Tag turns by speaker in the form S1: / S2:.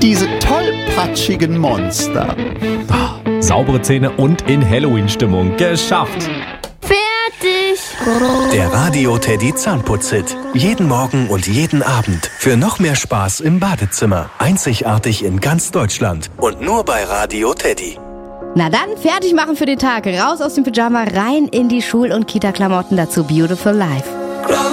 S1: Diese tollpatschigen Monster.
S2: Saubere Zähne und in Halloween-Stimmung. Geschafft!
S3: Fertig!
S4: Der Radio Teddy Zahnputz-Hit. Jeden Morgen und jeden Abend. Für noch mehr Spaß im Badezimmer. Einzigartig in ganz Deutschland. Und nur bei Radio Teddy.
S5: Na dann, fertig machen für den Tag. Raus aus dem Pyjama, rein in die Schul- und Kita-Klamotten. Dazu Beautiful Life.